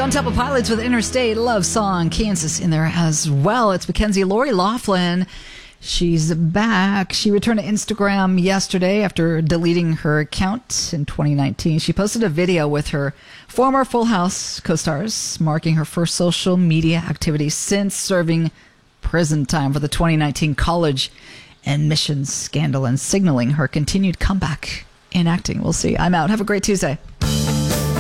Stone Temple Pilots with Interstate Love Song, Kansas in there as well. It's Mackenzie Lori Laughlin. She's back. She returned to Instagram yesterday after deleting her account in 2019. She posted a video with her former Full House co-stars, marking her first social media activity since serving prison time for the 2019 college admissions scandal and signaling her continued comeback in acting. We'll see. I'm out. Have a great Tuesday.